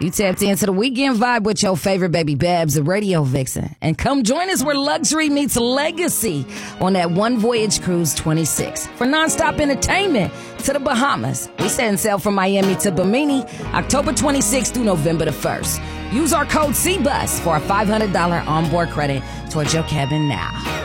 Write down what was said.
You tapped into the weekend vibe with your favorite baby Babs, the radio vixen. And come join us where luxury meets legacy on that One Voyage Cruise 26 for nonstop entertainment to the Bahamas. We setting sail from Miami to Bimini, October 26th through November the 1st. Use our code CBUS for a $500 onboard credit towards your cabin now.